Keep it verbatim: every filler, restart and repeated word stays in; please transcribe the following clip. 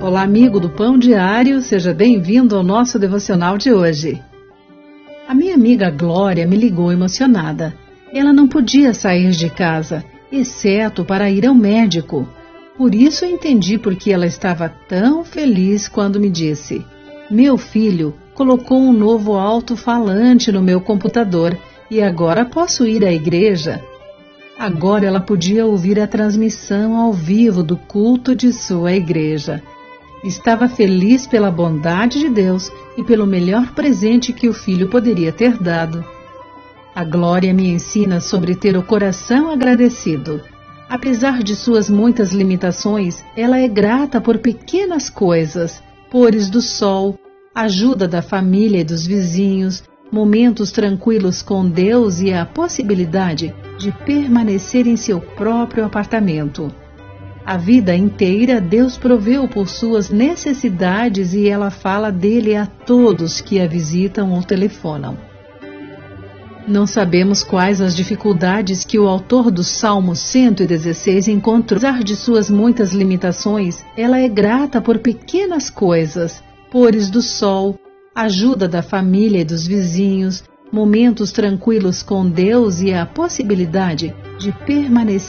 Olá, amigo do Pão Diário, seja bem-vindo ao nosso devocional de hoje. A minha amiga Glória me ligou emocionada. Ela não podia sair de casa, exceto para ir ao médico. Por isso eu entendi por que ela estava tão feliz quando me disse: meu filho colocou um novo alto-falante no meu computador e agora posso ir à igreja. Agora ela podia ouvir a transmissão ao vivo do culto de sua igreja. Estava feliz pela bondade de Deus e pelo melhor presente que o filho poderia ter dado. A Glória me ensina sobre ter o coração agradecido. Apesar de suas muitas limitações, ela é grata por pequenas coisas, pôres do sol, ajuda da família e dos vizinhos, momentos tranquilos com Deus e a possibilidade de permanecer em seu próprio apartamento. A vida inteira Deus proveu por suas necessidades e ela fala dele a todos que a visitam ou telefonam. Não sabemos quais as dificuldades que o autor do Salmo cento e dezesseis encontrou. Apesar de suas muitas limitações, ela é grata por pequenas coisas, pôres do sol, ajuda da família e dos vizinhos, momentos tranquilos com Deus e a possibilidade de permanecer